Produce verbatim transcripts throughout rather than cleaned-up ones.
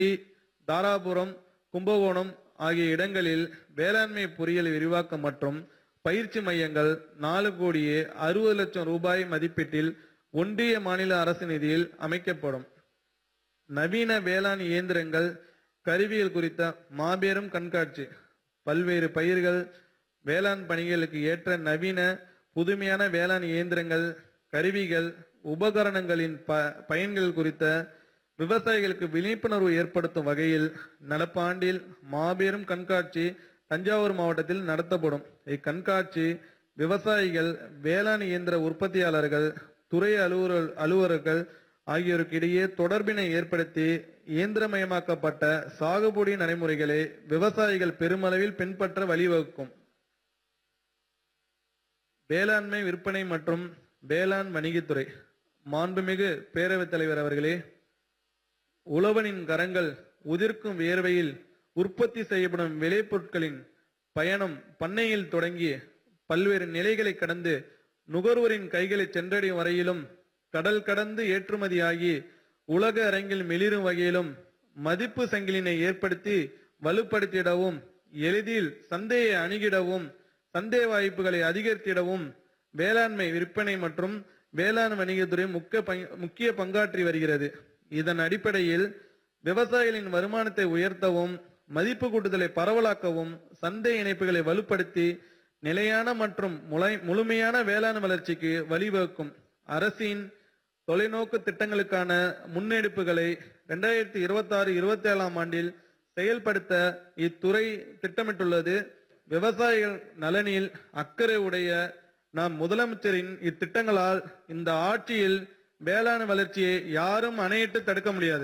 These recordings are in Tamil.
தாராபுரம், கும்பகோணம் ஆகிய இடங்களில் வேளாண்மை பொறியியல் விரிவாக்கம் மற்றும் பயிற்சி மையங்கள் நாலு கோடியே அறுபது லட்சம் ரூபாய் மதிப்பீட்டில் ஒன்றிய மாநில அரசு நிதியில் அமைக்கப்படும். நவீன வேளாண் இயந்திரங்கள் கருவிகள் குறித்த மாபெரும் கண்காட்சி. பல்வேறு பயிர்கள் வேளாண் பணிகளுக்கு ஏற்ற நவீன புதுமையான வேளாண் இயந்திரங்கள், கருவிகள், உபகரணங்களின் ப பயன்கள் குறித்த விவசாயிகளுக்கு விழிப்புணர்வு ஏற்படுத்தும் வகையில் நடப்பாண்டில் மாபெரும் கண்காட்சி தஞ்சாவூர் மாவட்டத்தில் நடத்தப்படும். இக்கண்காட்சி விவசாயிகள், வேளாண் இயந்திர உற்பத்தியாளர்கள், துறை அலுவலர் அலுவலர்கள் ஆகியோருக்கு இடையே தொடர்பினை ஏற்படுத்தி இயந்திரமயமாக்கப்பட்ட சாகுபடி நடைமுறைகளை விவசாயிகள் பெருமளவில் பின்பற்ற வழிவகுக்கும். வேளாண்மை விற்பனை மற்றும் வேளாண் வணிகத்துறை. மாண்புமிகு பேரவைத் தலைவர் அவர்களே, உழவனின் கரங்கள் உதிர்க்கும் வேர்வையில் உற்பத்தி செய்யப்படும் விளைபொருட்களின் பயணம் பண்ணையில் தொடங்கி பல்வேறு நிலைகளை கடந்து நுகர்வோரின் கைகளை சென்றடையும் வரையிலும் கடல் கடந்து ஏற்றுமதியாகி உலக அரங்கில் மிளிரும் வகையிலும் மதிப்பு சங்கிலினை ஏற்படுத்தி வலுப்படுத்திடவும், எளிதில் சந்தையை அணுகிடவும், சந்தை வாய்ப்புகளை அதிகரித்திடவும் வேளாண்மை விற்பனை மற்றும் வேளாண் வணிகத்துறை முக்கிய முக்கிய பங்காற்றி வருகிறது. இதன் அடிப்படையில் விவசாயிகளின் வருமானத்தை உயர்த்தவும், மதிப்பு கூட்டுதலை பரவலாக்கவும், சந்தை இணைப்புகளை வலுப்படுத்தி நிலையான மற்றும் முழுமையான வேளாண் வளர்ச்சிக்கு வழிவகுக்கும் அரசின் தொலைநோக்கு திட்டங்களுக்கான முன்னெடுப்புகளை இரண்டாயிரத்தி இருபத்தி ஆறு இருபத்தி ஏழாம் ஆண்டில் செயல்படுத்த இத்துறை திட்டமிட்டுள்ளது. விவசாயிகள் நலனில் அக்கறை உடைய நாம் முதலமைச்சரின் இத்திட்டங்களால் இந்த ஆட்சியில் வேளாண் வளர்ச்சியை யாரும் அணையிட்டு தடுக்க முடியாது.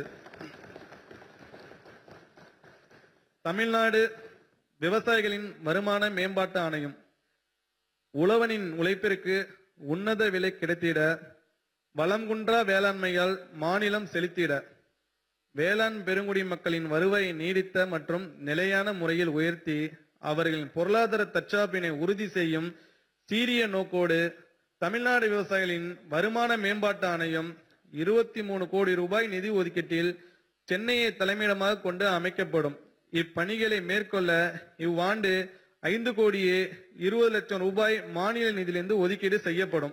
தமிழ்நாடு விவசாயிகளின் வருமான மேம்பாட்டு ஆணையம். உழவனின் உழைப்பிற்கு உன்னத விலை கிடைத்திட, வளங்குன்றா வேளாண்மையால் மாநிலம் செலுத்திட, வேளாண் பெருங்குடி மக்களின் வருவாயை நீடித்த மற்றும் நிலையான முறையில் உயர்த்தி அவர்களின் பொருளாதார தற்சார்பினை உறுதி செய்யும் சீரிய நோக்கோடு தமிழ்நாடு விவசாயிகளின் வருமான மேம்பாட்டு ஆணையம் இருபத்தி மூணு கோடி ரூபாய் நிதி ஒதுக்கீட்டில் சென்னையை தலைமையிடமாக கொண்டு அமைக்கப்படும். இப்பணிகளை மேற்கொள்ள இவ்வாண்டு ஐந்து கோடியே இருபது லட்சம் ரூபாய் மாநில நிதியிலிருந்து ஒதுக்கீடு செய்யப்படும்.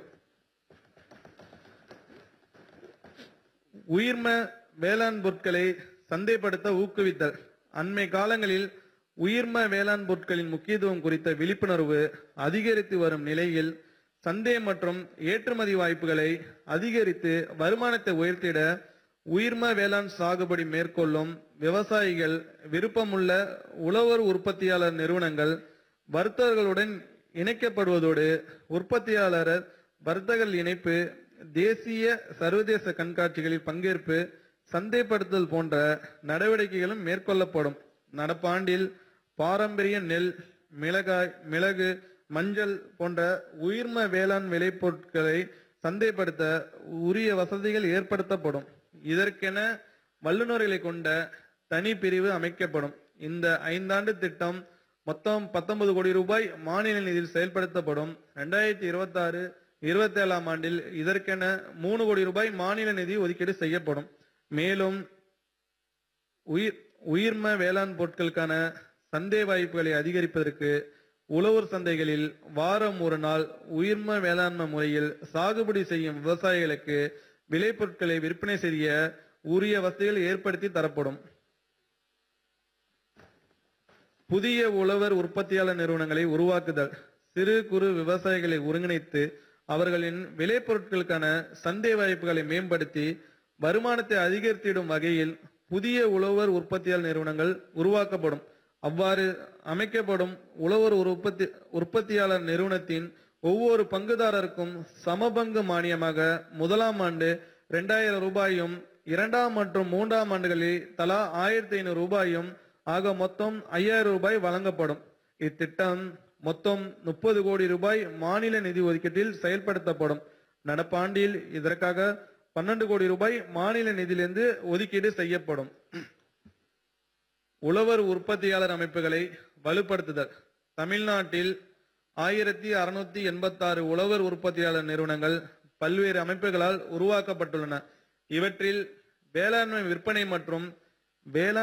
உயிர்ம வேளாண் பொருட்களை சந்தைப்படுத்த ஊக்குவித்தல். அண்மை காலங்களில் உயிர்ம வேளாண் பொருட்களின் முக்கியத்துவம் குறித்த விழிப்புணர்வு அதிகரித்து வரும் நிலையில் சந்தை மற்றும் ஏற்றுமதி வாய்ப்புகளை அதிகரித்து வருமானத்தை உயர்த்திட உயிர்ம வேளாண் சாகுபடி மேற்கொள்ளும் விவசாயிகள், விருப்பமுள்ள உழவர் உற்பத்தியாளர் நிறுவனங்கள் வர்த்தகர்களுடன் இணைக்கப்படுவதோடு உற்பத்தியாளர் வர்த்தகர் இணைப்பு, தேசிய சர்வதேச கண்காட்சிகளில் பங்கேற்பு, சந்தைப்படுத்துதல் போன்ற நடவடிக்கைகளும் மேற்கொள்ளப்படும். நடப்பாண்டில் பாரம்பரிய நெல், மிளகாய், மிளகு, மஞ்சள் போன்ற உயிர்ம வேளாண் விளைபொருட்களை சந்தைப்படுத்த உரிய வசதிகள் ஏற்படுத்தப்படும். இதற்கென வல்லுநர்களை கொண்ட தனி பிரிவு அமைக்கப்படும். இந்த ஐந்தாண்டு திட்டம் மொத்தம் பத்தொன்பது கோடி ரூபாய் மாநில நிதியில் செயல்படுத்தப்படும். இரண்டாயிரத்தி இருபத்தி ஆறு இருபத்தி ஏழாம் ஆண்டில் இதற்கென மூணு கோடி ரூபாய் மாநில நிதி ஒதுக்கீடு செய்யப்படும். மேலும் உயிர் உயிர்ம வேளாண் பொருட்களுக்கான சந்தை வாய்ப்புகளை அதிகரிப்பதற்கு உழவர் சந்தைகளில் வாரம் ஒரு நாள் உயிர்ம வேளாண்மை முறையில் சாகுபடி செய்யும் விவசாயிகளுக்கு விளைபொருட்களை விற்பனை செய்ய உரிய வசதிகள் ஏற்படுத்தி தரப்படும். புதிய உழவர் உற்பத்தியாளர் நிறுவனங்களை உருவாக்குதல். சிறு குறு விவசாயிகளை ஒருங்கிணைத்து அவர்களின் விளைபொருட்களுக்கான சந்தை வாய்ப்புகளை மேம்படுத்தி வருமானத்தை அதிகரித்திடும் வகையில் புதிய உழவர் உற்பத்தியாளர் நிறுவனங்கள் உருவாக்கப்படும். அவ்வாறு அமைக்கப்படும் உழவர் உற்பத்தி உற்பத்தியாளர் நிறுவனத்தின் ஒவ்வொரு பங்குதாரருக்கும் சமபங்கு மானியமாக முதலாம் ஆண்டு இரண்டாயிரம் ரூபாயும், இரண்டாம் மற்றும் மூன்றாம் ஆண்டுகளில் தலா ஆயிரத்தி ஐநூறு ரூபாயும் ஆக மொத்தம் ஐயாயிரம் ரூபாய் வழங்கப்படும். இத்திட்டம் மொத்தம் முப்பது கோடி ரூபாய் மாநில நிதி ஒதுக்கீட்டில் செயல்படுத்தப்படும். நடப்பாண்டில் இதற்காக பன்னெண்டு கோடி ரூபாய் மாநில நிதியிலிருந்து ஒதுக்கீடு செய்யப்படும். உழவர் உற்பத்தியாளர் அமைப்புகளை வலுப்படுத்துதல். தமிழ்நாட்டில் ஆயிரத்தி அறுநூத்தி எண்பத்தி ஆறு உழவர் உற்பத்தியாளர் நிறுவனங்கள் பல்வேறு அமைப்புகளால் உருவாக்கப்பட்டுள்ளன. இவற்றில் வேளாண்மை விற்பனை மற்றும் வேளாண்